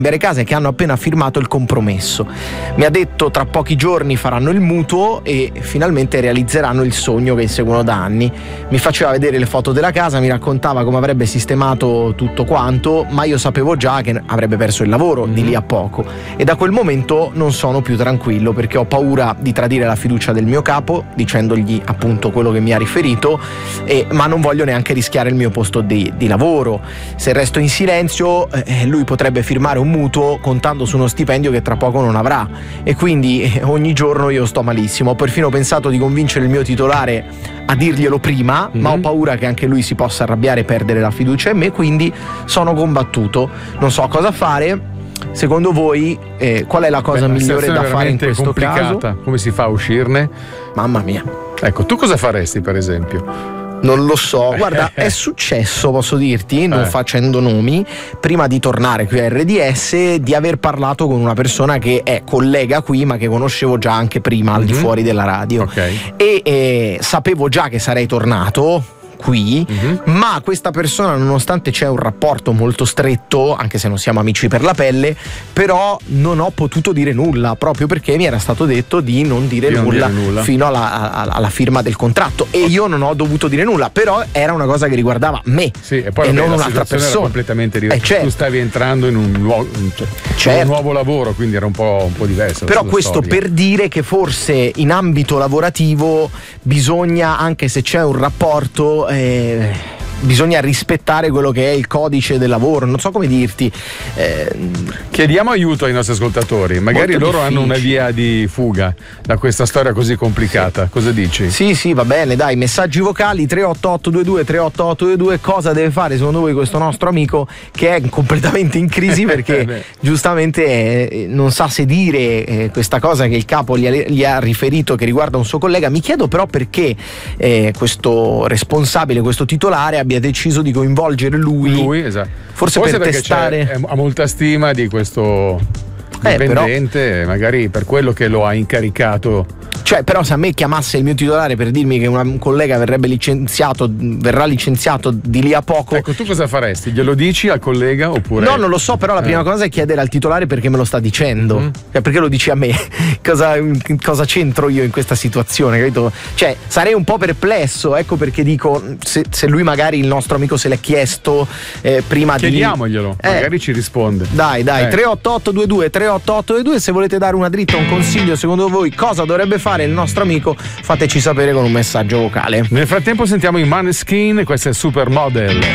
casa e che hanno appena firmato il compromesso. Mi ha detto tra pochi giorni faranno il mutuo e finalmente realizzeranno il sogno che inseguono da anni. Mi faceva vedere le foto della casa, mi raccontava come avrebbe sistemato tutto quanto, ma io sapevo già che avrebbe perso il lavoro di lì a poco, e da quel momento non sono più tranquillo perché ho paura di tradire la fiducia del mio capo dicendogli appunto quello che mi ha riferito, ma non voglio neanche rischiare il mio posto di lavoro. Se resto in silenzio lui potrebbe firmare un mutuo contando su uno stipendio che tra poco non avrà, e quindi ogni giorno io sto malissimo. Ho perfino pensato di convincere il mio titolare a dirglielo prima, ma ho paura che anche lui si possa arrabbiare e perdere la fiducia in me, quindi sono combattuto, non so cosa fare. Secondo voi qual è la cosa migliore da fare in questo complicata. caso? Come si fa a uscirne? Mamma mia. Ecco, tu cosa faresti per esempio? Non lo so, guarda, è successo, posso dirti, non facendo nomi, prima di tornare qui a RDS, di aver parlato con una persona che è collega qui ma che conoscevo già anche prima al di fuori della radio, e sapevo già che sarei tornato qui, ma questa persona, nonostante c'è un rapporto molto stretto, anche se non siamo amici per la pelle, però non ho potuto dire nulla proprio perché mi era stato detto di non dire nulla fino alla firma del contratto, e io non ho dovuto dire nulla, però era una cosa che riguardava me e poi non un'altra persona. Era completamente diversa. Certo. Tu stavi entrando in un nuovo lavoro, quindi era un po' diverso. Però questo per dire che forse in ambito lavorativo bisogna, anche se c'è un rapporto, bisogna rispettare quello che è il codice del lavoro, non so come dirti. Chiediamo aiuto ai nostri ascoltatori, magari loro hanno una via di fuga da questa storia così complicata. Cosa dici? Sì, va bene, dai, messaggi vocali 38822 cosa deve fare secondo voi questo nostro amico che è completamente in crisi perché giustamente non sa se dire questa cosa che il capo gli ha riferito che riguarda un suo collega. Mi chiedo però perché questo responsabile, questo titolare abbia deciso di coinvolgere lui, esatto. Forse per testare. Ha molta stima di questo dipendente, magari per quello che lo ha incaricato. Cioè, però se a me chiamasse il mio titolare per dirmi che un collega verrà licenziato di lì a poco, ecco, tu cosa faresti? Glielo dici al collega oppure? No, non lo so, però la prima cosa è chiedere al titolare perché me lo sta dicendo. Cioè, perché lo dici a me? cosa c'entro io in questa situazione, capito? Cioè, sarei un po' perplesso, ecco perché dico, se lui magari, il nostro amico, se l'è chiesto prima chiediamoglielo, magari ci risponde. Dai 38822 se volete dare una dritta, un consiglio, secondo voi cosa dovrebbe fare il nostro amico, fateci sapere con un messaggio vocale. Nel frattempo sentiamo i Maneskin, questa è Supermodel.